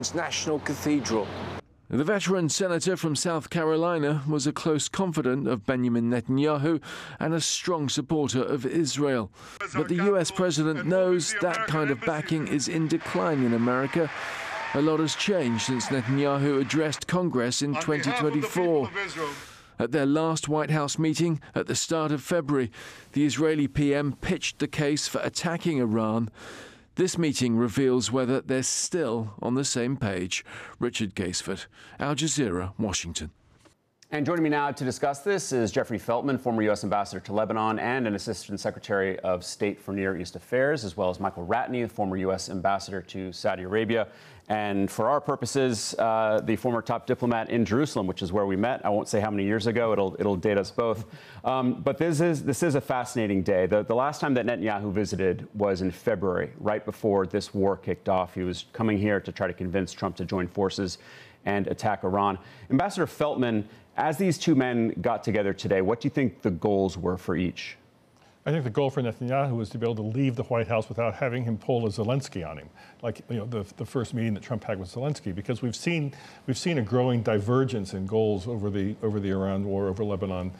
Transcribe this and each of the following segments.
National Cathedral. The veteran senator from South Carolina was a close confidant of Benjamin Netanyahu and a strong supporter of Israel. But the US president knows that kind of backing is in decline in America. A lot has changed since Netanyahu addressed Congress in 2024. At their last White House meeting at the start of February, the Israeli PM pitched the case for attacking Iran. This meeting reveals whether they're still on the same page. Richard Gaisford, Al Jazeera, Washington. And joining me now to discuss this is Jeffrey Feltman, former U.S. ambassador to Lebanon and an assistant secretary of state for Near East Affairs, as well as Michael Ratney, former U.S. ambassador to Saudi Arabia. And for our purposes, the former top diplomat in Jerusalem, which is where we met. I won't say how many years ago. It'll date us both. But this is a fascinating day. The last time that Netanyahu visited was in February, right before this war kicked off. He was coming here to try to convince Trump to join forces and attack Iran. Ambassador Feltman, as these two men got together today, what do you think the goals were for each? I think the goal for Netanyahu was to be able to leave the White House without having him pull a Zelensky on him, like the first meeting that Trump had with Zelensky, because we've seen a growing divergence in goals over the Iran war, over Lebanon,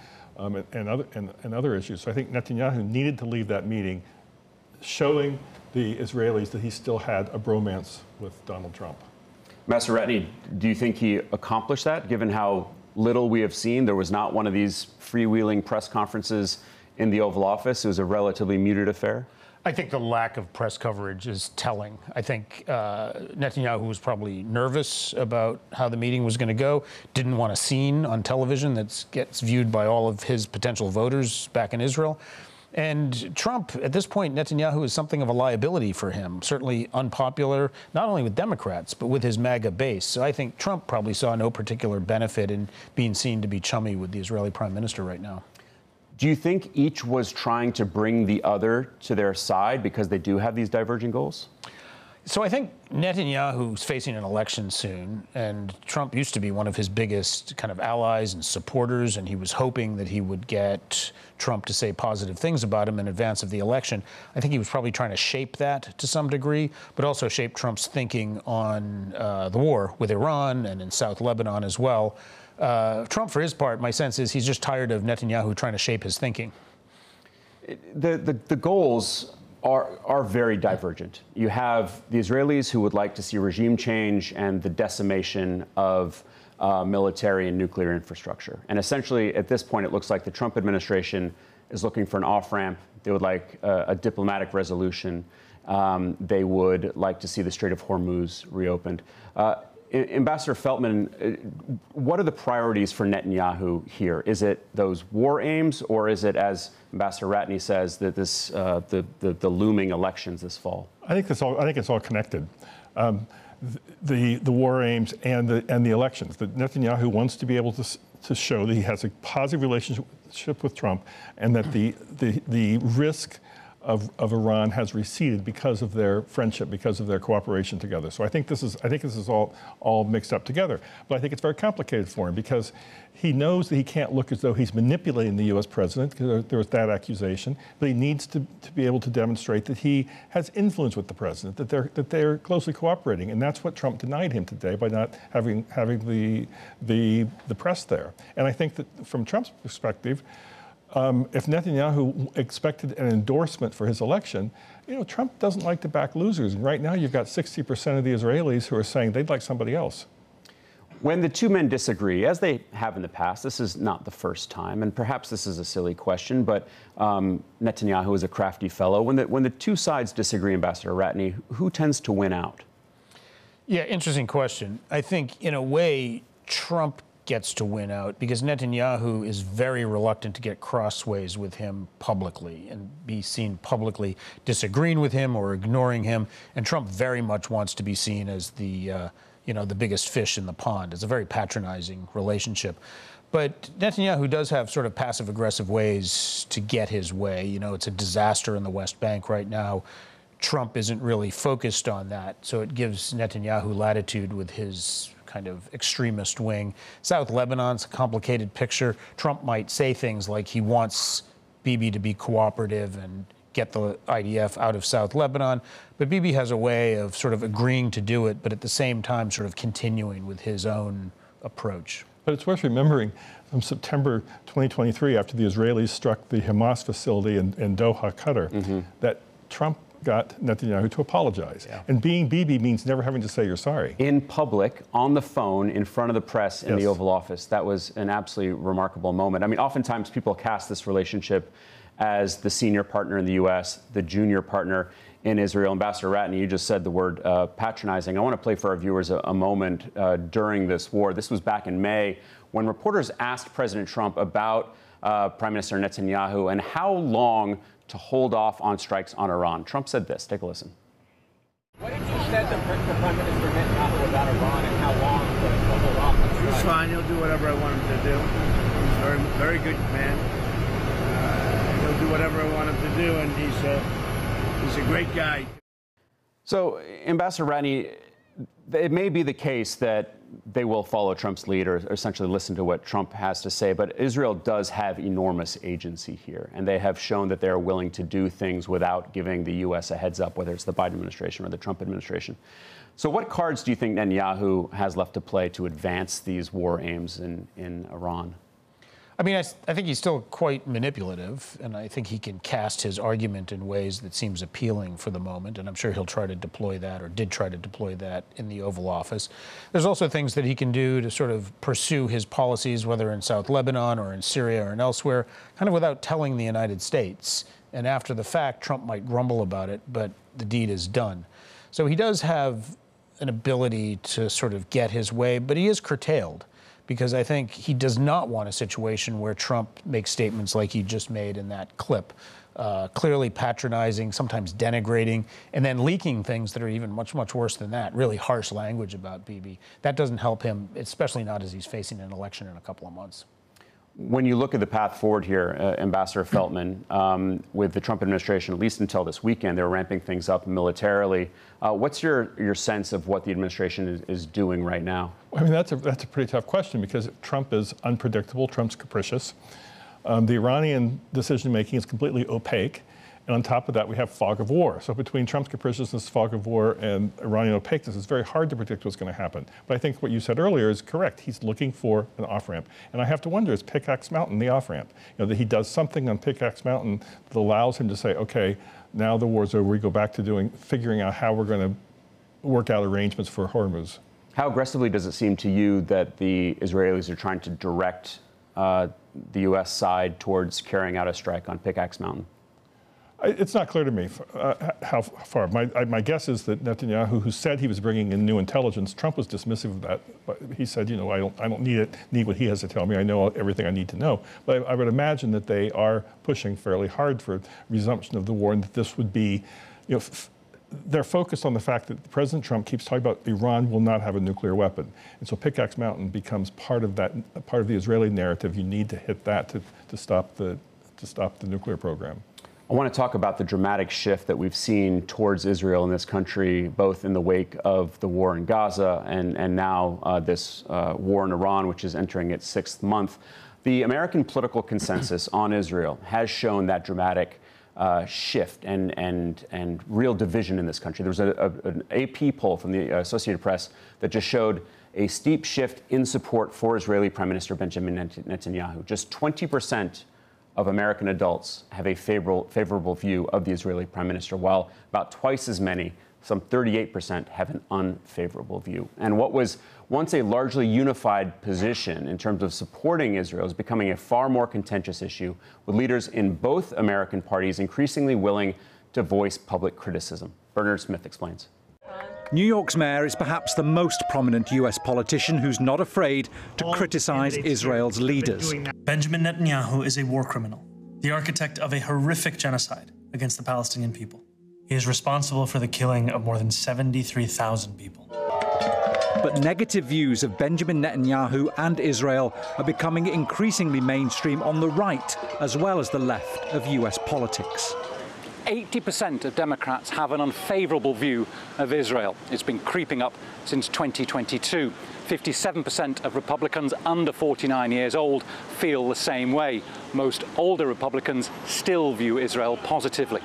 and other issues. So I think Netanyahu needed to leave that meeting, showing the Israelis that he still had a bromance with Donald Trump. Master Ratney, do you think he accomplished that, given how little we have seen? There was not one of these freewheeling press conferences in the Oval Office. It was a relatively muted affair. I think the lack of press coverage is telling. I think Netanyahu was probably nervous about how the meeting was going to go, didn't want a scene on television that gets viewed by all of his potential voters back in Israel. And Trump, at this point, Netanyahu is something of a liability for him, certainly unpopular, not only with Democrats, but with his MAGA base. So I think Trump probably saw no particular benefit in being seen to be chummy with the Israeli prime minister right now. Do you think each was trying to bring the other to their side because they do have these diverging goals? So I think Netanyahu's facing an election soon, and Trump used to be one of his biggest kind of allies and supporters, and he was hoping that he would get Trump to say positive things about him in advance of the election. I think he was probably trying to shape that to some degree, but also shape Trump's thinking on the war with Iran and in South Lebanon as well. Trump, for his part, my sense is he's just tired of Netanyahu trying to shape his thinking. The goals are very divergent. You have the Israelis who would like to see regime change and the decimation of military and nuclear infrastructure. And essentially, at this point, it looks like the Trump administration is looking for an off-ramp. They would like a diplomatic resolution. They would like to see the Strait of Hormuz reopened. Ambassador Feltman, what are the priorities for Netanyahu here? Is it those war aims, or is it, as Ambassador Ratney says, that this the looming elections this fall? I think it's all connected. The war aims and the elections. That Netanyahu wants to be able to show that he has a positive relationship with Trump, and that the risk of Iran has receded because of their friendship, because of their cooperation together. So I think this is all mixed up together. But I think it's very complicated for him because he knows that he can't look as though he's manipulating the U.S. president, because there was that accusation. But he needs to be able to demonstrate that he has influence with the president, that they're closely cooperating, and that's what Trump denied him today by not having the press there. And I think that from Trump's perspective, if Netanyahu expected an endorsement for his election, Trump doesn't like to back losers. And right now, you've got 60% of the Israelis who are saying they'd like somebody else. When the two men disagree, as they have in the past, this is not the first time, and perhaps this is a silly question, but Netanyahu is a crafty fellow. When the two sides disagree, Ambassador Ratney, who tends to win out? Yeah, interesting question. I think, in a way, Trump gets to win out because Netanyahu is very reluctant to get crossways with him publicly and be seen publicly disagreeing with him or ignoring him. And Trump very much wants to be seen as the biggest fish in the pond. It's a very patronizing relationship. But Netanyahu does have sort of passive-aggressive ways to get his way. It's a disaster in the West Bank right now. Trump isn't really focused on that, so it gives Netanyahu latitude with his kind of extremist wing. South Lebanon's a complicated picture. Trump might say things like he wants Bibi to be cooperative and get the IDF out of South Lebanon. But Bibi has a way of sort of agreeing to do it, but at the same time sort of continuing with his own approach. But it's worth remembering from September 2023, after the Israelis struck the Hamas facility in Doha, Qatar, that Trump got Netanyahu to apologize. Yeah. And being Bibi means never having to say you're sorry. In public, on the phone, in front of the press, in the Oval Office. That was an absolutely remarkable moment. I mean, oftentimes people cast this relationship as the senior partner in the U.S., the junior partner in Israel. Ambassador Ratney, you just said the word patronizing. I want to play for our viewers a moment during this war. This was back in May when reporters asked President Trump about Prime Minister Netanyahu and how long to hold off on strikes on Iran. Trump said this. Take a listen. What did you say to Prime Minister Netanyahu about Iran and how long to hold off on strikes? He's fine. He'll do whatever I want him to do. He's a very, very good man. He'll do whatever I want him to do, and he's a great guy. So, Ambassador Ratney, it may be the case that they will follow Trump's lead or essentially listen to what Trump has to say, but Israel does have enormous agency here, and they have shown that they are willing to do things without giving the U.S. a heads up, whether it's the Biden administration or the Trump administration. So what cards do you think Netanyahu has left to play to advance these war aims in Iran? I mean, I think he's still quite manipulative, and I think he can cast his argument in ways that seems appealing for the moment, and I'm sure he'll try to deploy that, or did try to deploy that in the Oval Office. There's also things that he can do to sort of pursue his policies, whether in South Lebanon or in Syria or elsewhere, kind of without telling the United States. And after the fact, Trump might grumble about it, but the deed is done. So he does have an ability to sort of get his way, but he is curtailed, because I think he does not want a situation where Trump makes statements like he just made in that clip, clearly patronizing, sometimes denigrating, and then leaking things that are even much, much worse than that, really harsh language about Bibi. That doesn't help him, especially not as he's facing an election in a couple of months. When you look at the path forward here, Ambassador Feltman, with the Trump administration, at least until this weekend, they're ramping things up militarily. What's your sense of what the administration is doing right now? I mean, that's a pretty tough question, because Trump is unpredictable. Trump's capricious. The Iranian decision-making is completely opaque. And on top of that, we have fog of war. So between Trump's capriciousness, fog of war, and Iranian opaqueness, it's very hard to predict what's going to happen. But I think what you said earlier is correct. He's looking for an off-ramp. And I have to wonder, is Pickaxe Mountain the off-ramp? You know, that he does something on Pickaxe Mountain that allows him to say, okay, now the war's over, we go back to figuring out how we're going to work out arrangements for Hormuz. How aggressively does it seem to you that the Israelis are trying to direct the U.S. side towards carrying out a strike on Pickaxe Mountain? It's not clear to me how far. My guess is that Netanyahu, who said he was bringing in new intelligence, Trump was dismissive of that. But he said, you know, I don't need what he has to tell me. I know everything I need to know. But I would imagine that they are pushing fairly hard for resumption of the war, and that this would be, you know, they're focused on the fact that President Trump keeps talking about Iran will not have a nuclear weapon. And so Pickaxe Mountain becomes part of that, part of the Israeli narrative. You need to hit that to stop the nuclear program. I want to talk about the dramatic shift that we've seen towards Israel in this country, both in the wake of the war in Gaza and now this war in Iran, which is entering its 6th month. The American political consensus on Israel has shown that dramatic shift and real division in this country. There was an AP poll from the Associated Press that just showed a steep shift in support for Israeli Prime Minister Benjamin Netanyahu. Just 20% of American adults have a favorable view of the Israeli prime minister, while about twice as many, some 38%, have an unfavorable view. And what was once a largely unified position in terms of supporting Israel is becoming a far more contentious issue, with leaders in both American parties increasingly willing to voice public criticism. Bernard Smith explains. New York's mayor is perhaps the most prominent US politician who's not afraid to criticize Israel's leaders. Benjamin Netanyahu is a war criminal, the architect of a horrific genocide against the Palestinian people. He is responsible for the killing of more than 73,000 people. But negative views of Benjamin Netanyahu and Israel are becoming increasingly mainstream on the right, as well as the left of US politics. 80% of Democrats have an unfavorable view of Israel. It's been creeping up since 2022. 57% of Republicans under 49 years old feel the same way. Most older Republicans still view Israel positively.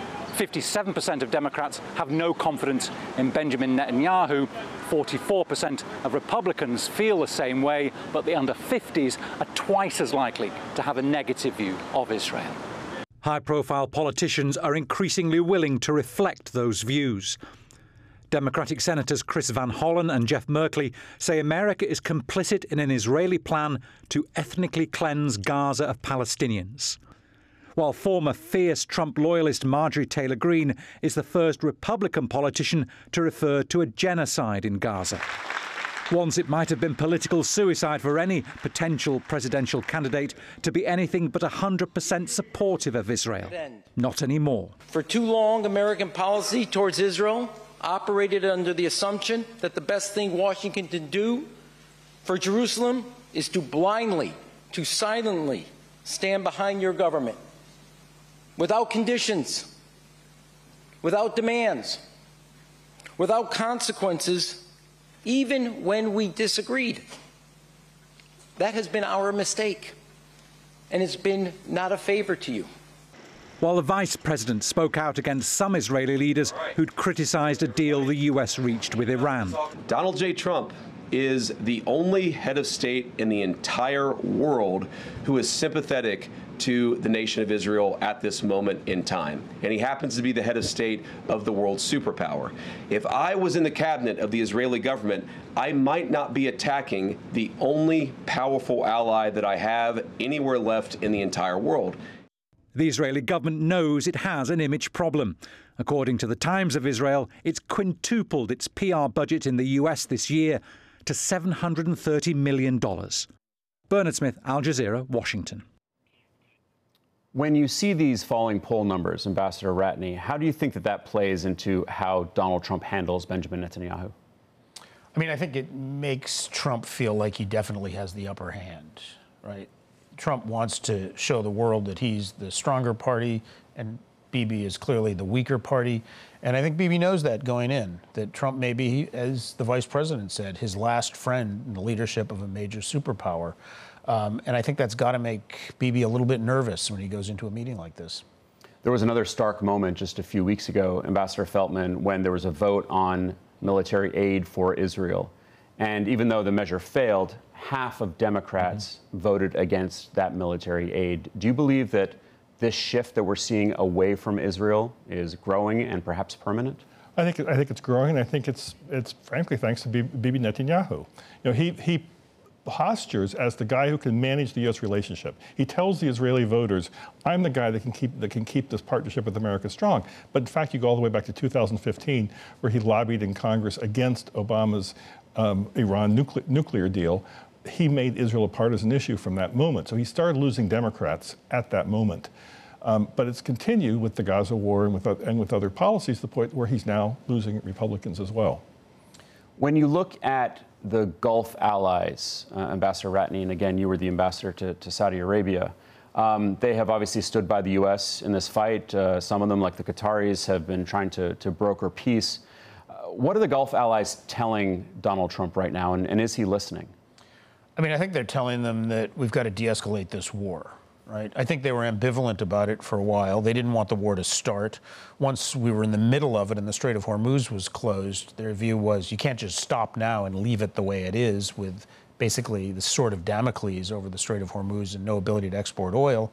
57% of Democrats have no confidence in Benjamin Netanyahu. 44% of Republicans feel the same way, but the under 50s are twice as likely to have a negative view of Israel. High-profile politicians are increasingly willing to reflect those views. Democratic Senators Chris Van Hollen and Jeff Merkley say America is complicit in an Israeli plan to ethnically cleanse Gaza of Palestinians. While former fierce Trump loyalist Marjorie Taylor Greene is the first Republican politician to refer to a genocide in Gaza. Once it might have been political suicide for any potential presidential candidate to be anything but 100% supportive of Israel. Not anymore. For too long, American policy towards Israel operated under the assumption that the best thing Washington can do for Jerusalem is to blindly, to silently stand behind your government, without conditions, without demands, without consequences, even when we disagreed. That has been our mistake, and it's been not a favor to you. While the vice president spoke out against some Israeli leaders who'd criticized a deal the US reached with Iran. Donald J. Trump is the only head of state in the entire world who is sympathetic to the nation of Israel at this moment in time. And he happens to be the head of state of the world superpower. If I was in the cabinet of the Israeli government, I might not be attacking the only powerful ally that I have anywhere left in the entire world. The Israeli government knows it has an image problem. According to the Times of Israel, it's quintupled its PR budget in the US this year to $730 million. Bernard Smith, Al Jazeera, Washington. When you see these falling poll numbers, Ambassador Ratney, how do you think that that plays into how Donald Trump handles Benjamin Netanyahu? I mean, I think it makes Trump feel like he definitely has the upper hand, right? Trump wants to show the world that he's the stronger party and Bibi is clearly the weaker party. And I think Bibi knows that going in, that Trump may be, as the vice president said, his last friend in the leadership of a major superpower. And I think that's got to make Bibi a little bit nervous when he goes into a meeting like this. There was another stark moment just a few weeks ago, Ambassador Feltman, when there was a vote on military aid for Israel. And even though the measure failed, half of Democrats voted against that military aid. Do you believe that this shift that we're seeing away from Israel is growing and perhaps permanent? I think it's growing, and I think it's frankly thanks to Bibi Netanyahu. You know, he postures as the guy who can manage the U.S. relationship. He tells the Israeli voters, "I'm the guy that can keep this partnership with America strong." But in fact, you go all the way back to 2015, where he lobbied in Congress against Obama's Iran nuclear deal. He made Israel a partisan issue from that moment. So he started losing Democrats at that moment. But it's continued with the Gaza war and with other policies to the point where he's now losing Republicans as well. When you look at the Gulf allies, Ambassador Ratney, and again, you were the ambassador to Saudi Arabia, they have obviously stood by the U.S. in this fight. Some of them, like the Qataris, have been trying to broker peace. What are the Gulf allies telling Donald Trump right now, and is he listening? I mean, I think they're telling them that we've got to de-escalate this war, right? I think they were ambivalent about it for a while. They didn't want the war to start. Once we were in the middle of it and the Strait of Hormuz was closed, their view was you can't just stop now and leave it the way it is with basically the sword of Damocles over the Strait of Hormuz and no ability to export oil.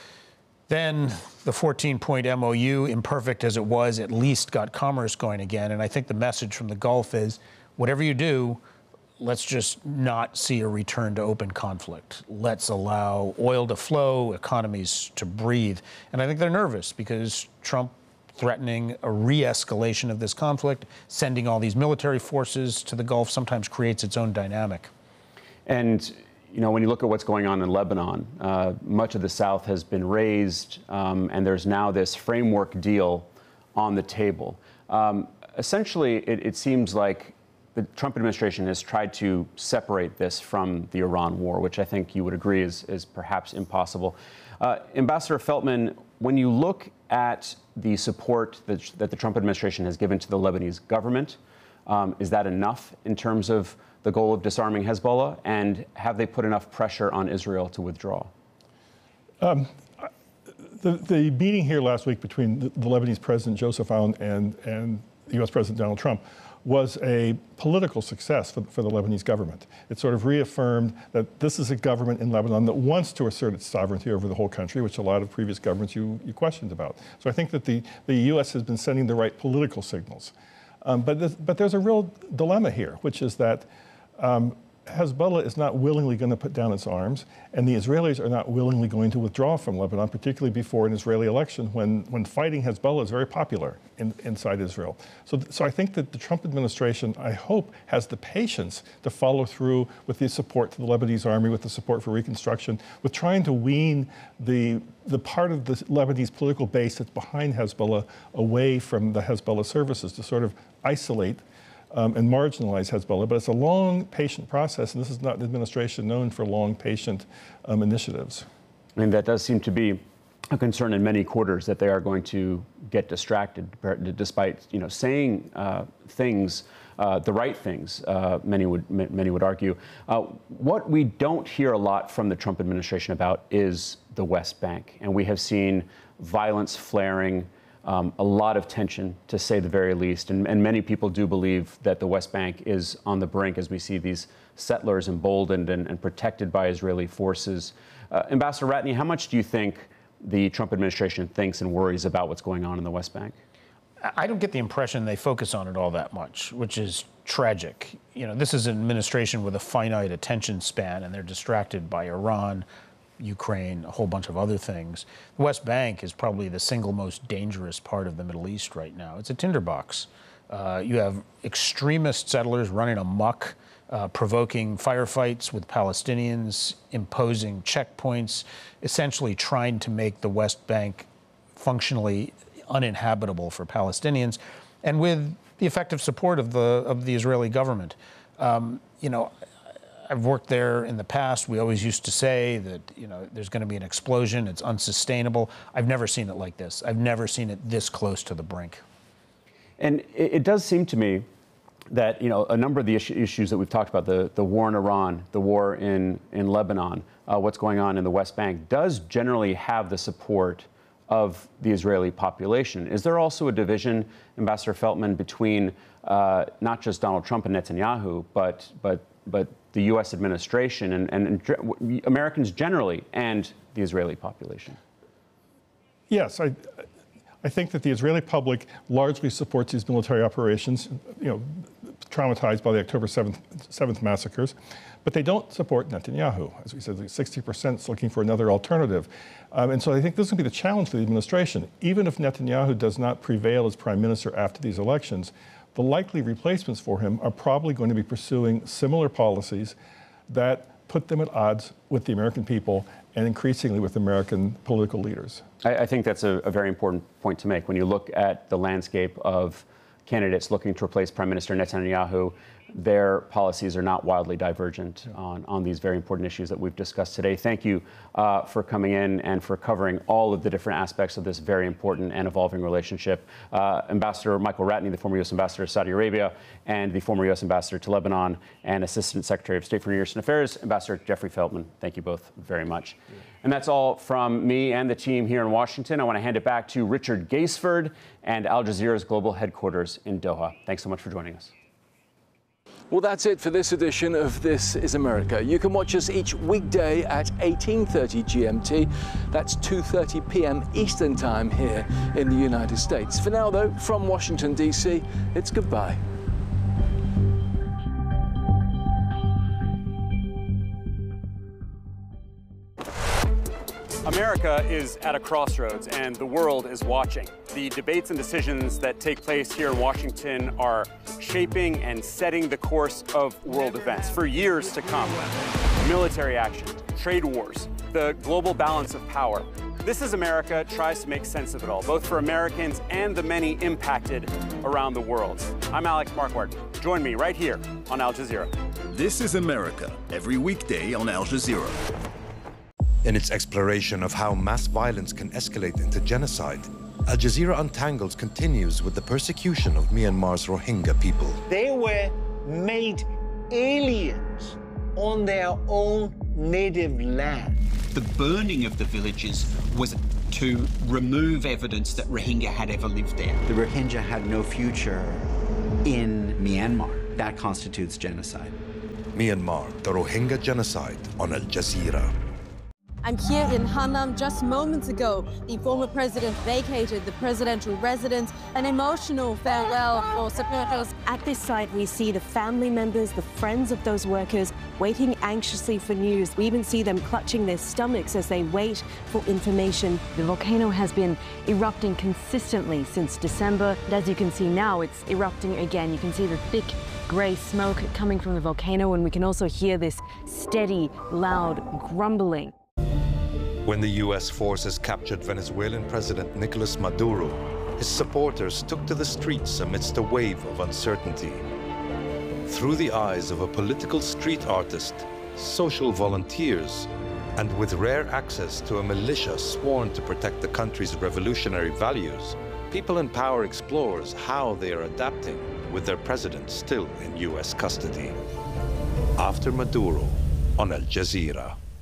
Then the 14-point MOU, imperfect as it was, at least got commerce going again. And I think the message from the Gulf is, whatever you do, let's just not see a return to open conflict. Let's allow oil to flow, economies to breathe. And I think they're nervous because Trump threatening a re-escalation of this conflict, sending all these military forces to the Gulf, sometimes creates its own dynamic. And you know, when you look at what's going on in Lebanon, much of the South has been razed, and there's now this framework deal on the table. Essentially, it seems like the Trump administration has tried to separate this from the Iran war, which I think you would agree is perhaps impossible. Ambassador Feltman, when you look at the support that the Trump administration has given to the Lebanese government, is that enough in terms of the goal of disarming Hezbollah? And have they put enough pressure on Israel to withdraw? The meeting here last week between the Lebanese President Joseph Aoun and the U.S. President Donald Trump was a political success for the Lebanese government. It sort of reaffirmed that this is a government in Lebanon that wants to assert its sovereignty over the whole country, which a lot of previous governments you questioned about. So I think that the U.S. has been sending the right political signals. But there's a real dilemma here, which is that Hezbollah is not willingly going to put down its arms, and the Israelis are not willingly going to withdraw from Lebanon, particularly before an Israeli election when fighting Hezbollah is very popular inside Israel. So I think that the Trump administration, I hope, has the patience to follow through with the support to the Lebanese army, with the support for reconstruction, with trying to wean the part of the Lebanese political base that's behind Hezbollah away from the Hezbollah services, to sort of isolate and marginalize Hezbollah. But it's a long, patient process, and this is not an administration known for long, patient initiatives. I mean, that does seem to be a concern in many quarters, that they are going to get distracted, despite saying things, the right things. Many would argue. What we don't hear a lot from the Trump administration about is the West Bank, and we have seen violence flaring. A lot of tension, to say the very least, and many people do believe that the West Bank is on the brink as we see these settlers emboldened and protected by Israeli forces. Ambassador Ratney, how much do you think the Trump administration thinks and worries about what's going on in the West Bank? I don't get the impression they focus on it all that much, which is tragic. This is an administration with a finite attention span, and they're distracted by Iran, Ukraine, a whole bunch of other things. The West Bank is probably the single most dangerous part of the Middle East right now. It's a tinderbox. You have extremist settlers running amok, provoking firefights with Palestinians, imposing checkpoints, essentially trying to make the West Bank functionally uninhabitable for Palestinians, and with the effective support of the Israeli government. I've worked there in the past. We always used to say that, there's going to be an explosion. It's unsustainable. I've never seen it like this. I've never seen it this close to the brink. And it does seem to me that, a number of the issues that we've talked about, the war in Iran, the war in Lebanon, what's going on in the West Bank, does generally have the support of the Israeli population. Is there also a division, Ambassador Feltman, between not just Donald Trump and Netanyahu, but the U.S. administration and Americans generally, and the Israeli population? Yes, I think that the Israeli public largely supports these military operations, traumatized by the October 7th massacres, but they don't support Netanyahu. As we said, 60% is looking for another alternative. And so I think this will be the challenge for the administration. Even if Netanyahu does not prevail as prime minister after these elections, the likely replacements for him are probably going to be pursuing similar policies that put them at odds with the American people and increasingly with American political leaders. I think that's a very important point to make. When you look at the landscape of candidates looking to replace Prime Minister Netanyahu, their policies are not wildly divergent on these very important issues that we've discussed today. Thank you for coming in and for covering all of the different aspects of this very important and evolving relationship. Ambassador Michael Ratney, the former U.S. Ambassador to Saudi Arabia, and the former U.S. Ambassador to Lebanon and Assistant Secretary of State for Near Eastern Affairs, Ambassador Jeffrey Feltman. Thank you both very much. And that's all from me and the team here in Washington. I want to hand it back to Richard Gaisford and Al Jazeera's global headquarters in Doha. Thanks so much for joining us. Well, that's it for this edition of This is America. You can watch us each weekday at 18:30 GMT. That's 2:30 p.m. Eastern Time here in the United States. For now, though, from Washington, D.C., it's goodbye. America is at a crossroads, and the world is watching. The debates and decisions that take place here in Washington are shaping and setting the course of world events for years to come. Military action, trade wars, the global balance of power. This is America tries to make sense of it all, both for Americans and the many impacted around the world. I'm Alex Marquardt. Join me right here on Al Jazeera. This is America, every weekday on Al Jazeera. In its exploration of how mass violence can escalate into genocide, Al Jazeera Untangles continues with the persecution of Myanmar's Rohingya people. They were made aliens on their own native land. The burning of the villages was to remove evidence that Rohingya had ever lived there. The Rohingya had no future in Myanmar. That constitutes genocide. Myanmar, the Rohingya genocide on Al Jazeera. I'm here in Hanam. Just moments ago, the former president vacated the presidential residence, an emotional farewell for supporters. At this site, we see the family members, the friends of those workers, waiting anxiously for news. We even see them clutching their stomachs as they wait for information. The volcano has been erupting consistently since December. And as you can see now, it's erupting again. You can see the thick grey smoke coming from the volcano, and we can also hear this steady, loud grumbling. When the U.S. forces captured Venezuelan President Nicolas Maduro, his supporters took to the streets amidst a wave of uncertainty. Through the eyes of a political street artist, social volunteers, and with rare access to a militia sworn to protect the country's revolutionary values, People in Power explores how they are adapting with their president still in U.S. custody. After Maduro on Al Jazeera.